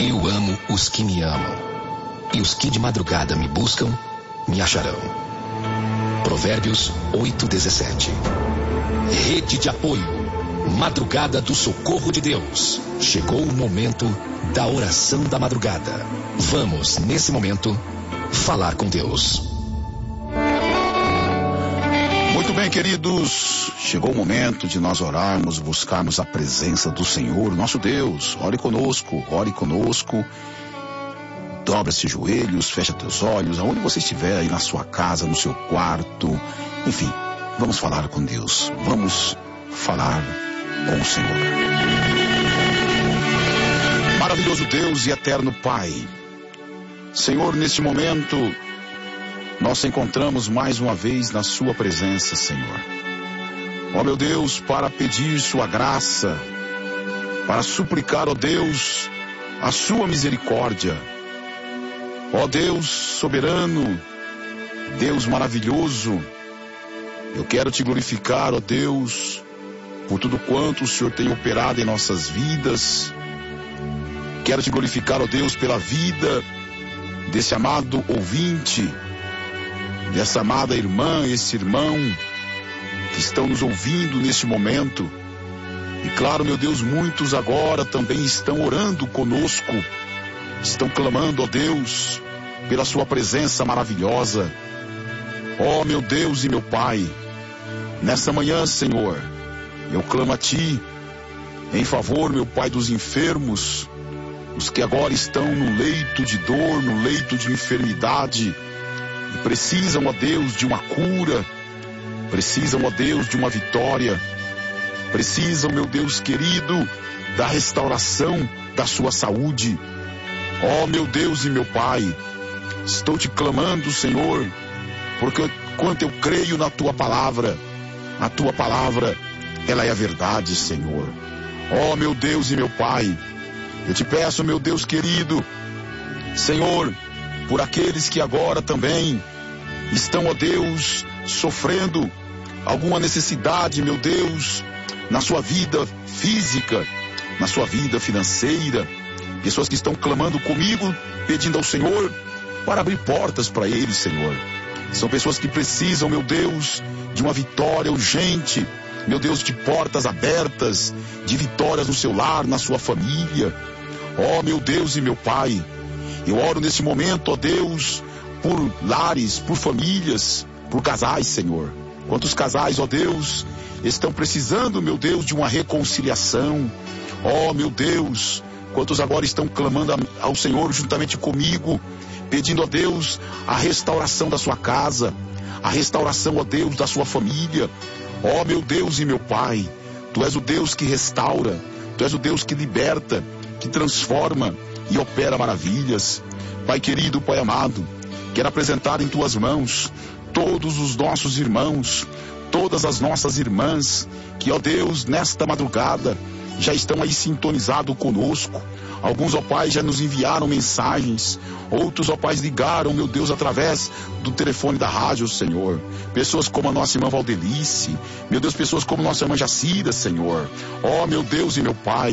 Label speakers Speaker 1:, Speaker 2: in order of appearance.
Speaker 1: Eu amo os que me amam, e os que de madrugada me buscam, me acharão. Provérbios 8:17. Rede de apoio. Madrugada do Socorro de Deus. Chegou o momento da oração da madrugada. Vamos, nesse momento, falar com Deus.
Speaker 2: Muito bem, queridos. Chegou o momento de nós orarmos, buscarmos a presença do Senhor, nosso Deus. Ore conosco, ore conosco. Dobra esses joelhos, fecha teus olhos, aonde você estiver aí na sua casa, no seu quarto. Enfim, vamos falar com Deus. Vamos falar com o Senhor. Maravilhoso Deus e eterno Pai, Senhor, neste momento nós encontramos mais uma vez na sua presença, Senhor. Ó meu Deus, para pedir sua graça, para suplicar, ó Deus, a sua misericórdia. Ó Deus soberano, Deus maravilhoso, eu quero te glorificar, ó Deus, por tudo quanto o Senhor tem operado em nossas vidas. Quero te glorificar, ó Deus, pela vida desse amado ouvinte, dessa amada irmã, esse irmão que estão nos ouvindo neste momento. E claro, meu Deus, muitos agora também estão orando conosco, estão clamando, ó Deus, pela sua presença maravilhosa. Ó meu Deus e meu Pai, nessa manhã, Senhor, eu clamo a Ti em favor, meu Pai, dos enfermos, os que agora estão no leito de dor, no leito de enfermidade, e precisam, ó Deus, de uma cura, precisam, ó Deus, de uma vitória, precisam, meu Deus querido, da restauração da sua saúde. Ó meu Deus e meu Pai, estou te clamando, Senhor, porque quanto eu creio na Tua palavra, a Tua palavra, ela é a verdade, Senhor. Ó meu Deus e meu Pai, eu te peço, meu Deus querido, Senhor, por aqueles que agora também estão, ó Deus, sofrendo alguma necessidade, meu Deus, na sua vida física, na sua vida financeira, pessoas que estão clamando comigo, pedindo ao Senhor para abrir portas para eles, Senhor. São pessoas que precisam, meu Deus, de uma vitória urgente, meu Deus, de portas abertas, de vitórias no seu lar, na sua família. Ó meu Deus e meu Pai, eu oro nesse momento, ó Deus, por lares, por famílias, por casais, Senhor. Quantos casais, ó Deus, estão precisando, meu Deus, de uma reconciliação. Ó meu Deus, quantos agora estão clamando ao Senhor juntamente comigo, pedindo a Deus a restauração da sua casa, a restauração, ó Deus, da sua família. Ó meu Deus e meu Pai, Tu és o Deus que restaura, Tu és o Deus que liberta, que transforma e opera maravilhas. Pai querido, Pai amado, quero apresentar em Tuas mãos todos os nossos irmãos, todas as nossas irmãs, que, ó Deus, nesta madrugada, já estão aí sintonizados conosco. Alguns, ó Pai, já nos enviaram mensagens. Outros, ó Pai, ligaram, meu Deus, através do telefone da rádio, Senhor. Pessoas como a nossa irmã Valdelice. Meu Deus, pessoas como nossa irmã Jacira, Senhor. Ó, meu Deus e meu Pai.